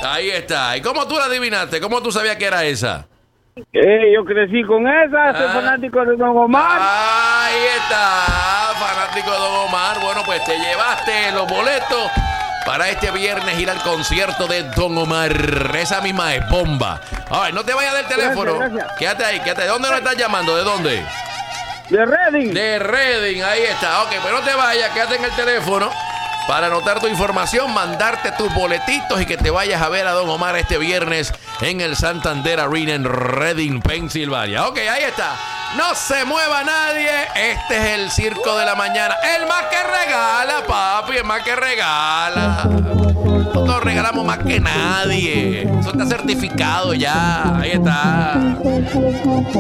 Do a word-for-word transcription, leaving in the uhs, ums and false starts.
Ahí está. ¿Y cómo tú la adivinaste? ¿Cómo tú sabías que era esa? Eh, yo crecí con esa, soy Ah. fanático de Don Omar. Ahí está, fanático de Don Omar. Bueno, pues te llevaste los boletos para este viernes ir al concierto de Don Omar. Esa misma es bomba. A ver, no te vayas del teléfono. Gracias, gracias. Quédate ahí, quédate. ¿De dónde nos estás llamando? ¿De dónde? De Reading. De Reading, ahí está. Ok, pues no te vayas, quédate en el teléfono para anotar tu información, mandarte tus boletitos y que te vayas a ver a Don Omar este viernes en el Santander Arena en Reading, Pensilvania. Ok, ahí está. No se mueva nadie. Este es el Circo de la Mañana. El más que regala, papi, el más que regala. Nosotros regalamos más que nadie. Eso está certificado ya. Ahí está.